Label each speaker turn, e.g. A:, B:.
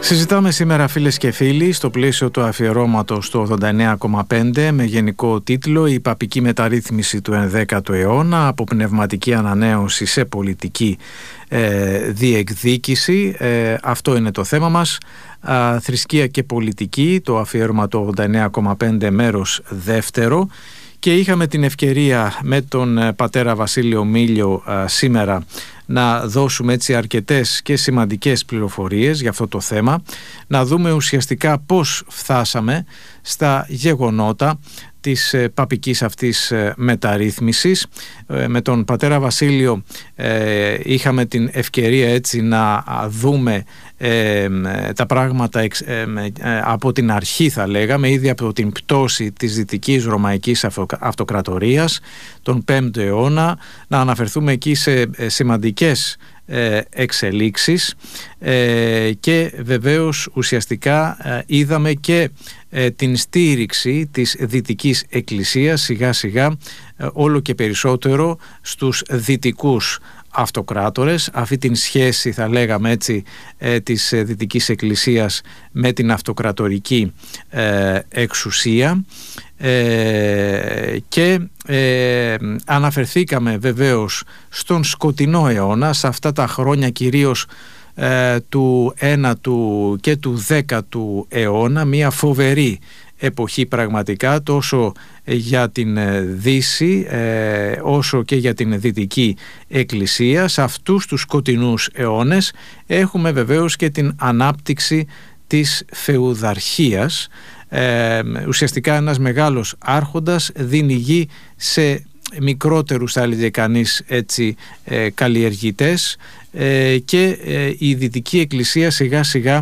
A: Συζητάμε σήμερα, φίλες και φίλοι, στο πλαίσιο του αφιερώματος του 89,5 με γενικό τίτλο «Η παπική μεταρρύθμιση του 11ου αιώνα, από πνευματική ανανέωση σε πολιτική διεκδίκηση». Αυτό είναι το θέμα μας. Θρησκεία και πολιτική, το αφιέρωμα του 89,5 μέρος δεύτερο. Και είχαμε την ευκαιρία με τον πατέρα Βασίλειο Μήλιο σήμερα να δώσουμε έτσι αρκετές και σημαντικές πληροφορίες για αυτό το θέμα, να δούμε ουσιαστικά πώς φτάσαμε στα γεγονότα της παπικής αυτής μεταρρύθμισης. Με τον πατέρα Βασίλειο είχαμε την ευκαιρία έτσι να δούμε τα πράγματα από την αρχή, θα λέγαμε, ήδη από την πτώση της Δυτικής Ρωμαϊκής Αυτοκρατορίας τον 5ο αιώνα, να αναφερθούμε εκεί σε σημαντικές εξελίξεις και βεβαίως ουσιαστικά είδαμε και την στήριξη της Δυτικής Εκκλησίας σιγά σιγά όλο και περισσότερο στους δυτικούς αυτοκράτορες, αυτή την σχέση, θα λέγαμε έτσι, της Δυτικής Εκκλησίας με την αυτοκρατορική εξουσία. Και αναφερθήκαμε βεβαίως στον σκοτεινό αιώνα, σε αυτά τα χρόνια κυρίως του 9ου και του 10ου αιώνα, μια φοβερή εποχή πραγματικά, τόσο για την Δύση όσο και για την Δυτική Εκκλησία. Σε αυτούς τους σκοτεινούς αιώνες έχουμε βεβαίως και την ανάπτυξη της φεουδαρχίας. Ουσιαστικά ένας μεγάλος άρχοντας δίνει γη σε μικρότερους, θα έλεγε κανείς έτσι, καλλιεργητές, και η Δυτική Εκκλησία σιγά σιγά